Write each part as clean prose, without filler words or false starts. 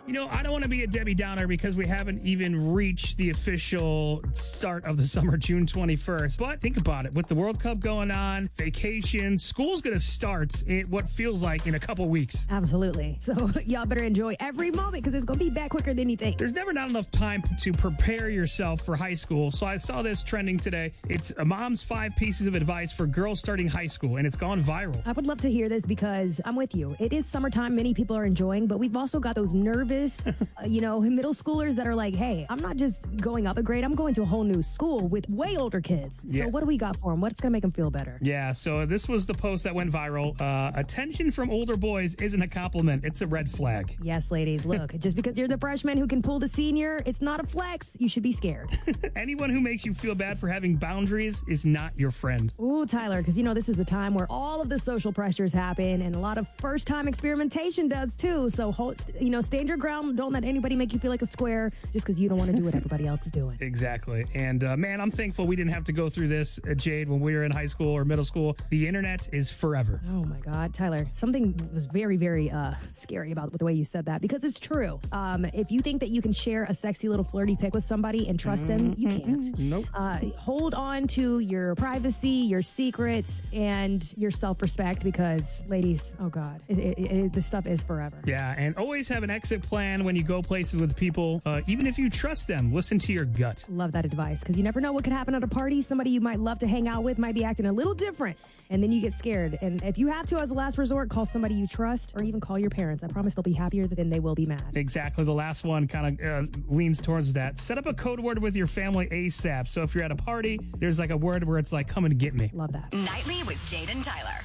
I don't want to be a Debbie Downer because we haven't even reached the official start of the summer, June 21st. But think about it. With the World Cup going on, vacation, school's going to start in what feels like in a couple weeks. Absolutely. So y'all better enjoy every moment because it's going to be back quicker than you think. There's never not enough time to prepare yourself for high school. So I saw this trending today. It's a mom's 5 pieces of advice for girls starting high school, and it's gone viral. I would love to hear this because I'm with you. It is summertime. Many people are enjoying, but we've also got those nervous middle schoolers that are like, hey, I'm not just going up a grade, I'm going to a whole new school with way older kids. So what do we got for them? What's going to make them feel better? Yeah, so this was the post that went viral. Attention from older boys isn't a compliment, it's a red flag. Yes, ladies, look, just because you're the freshman who can pull the senior, it's not a flex. You should be scared. Anyone who makes you feel bad for having boundaries is not your friend. Ooh, Tyler, because this is the time where all of the social pressures happen and a lot of first-time experimentation does too. So, stand your ground. Don't let anybody make you feel like a square just because you don't want to do what everybody else is doing. Exactly. And man, I'm thankful we didn't have to go through this, Jade, when we were in high school or middle school. The internet is forever. Oh my God, Tyler, something was very, very scary about the way you said that because it's true. If you think that you can share a sexy little flirty pic with somebody and trust them, you can't. Nope. Hold on to your privacy, your secrets, and your self-respect because, ladies, oh God, this stuff is forever. Yeah, and always have an exit plan when you go places with people. Even if you trust them, listen to your gut. Love that advice because you never know what could happen at a party. Somebody you might love to hang out with might be acting a little different, and then you get scared. And if you have to, as a last resort, call somebody you trust or even call your parents. I promise they'll be happier than they will be mad. Exactly. The last one kind of leans towards that. Set up a code word with your family ASAP. So if you're at a party, there's like a word where it's like, come and get me. Love that. Nightly with Jade and Tyler.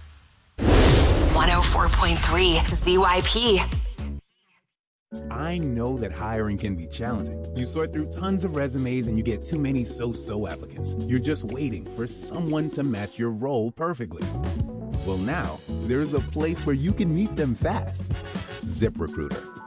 104.3 ZYP. I know that hiring can be challenging. You sort through tons of resumes and you get too many so-so applicants. You're just waiting for someone to match your role perfectly. Well, now, there's a place where you can meet them fast. ZipRecruiter.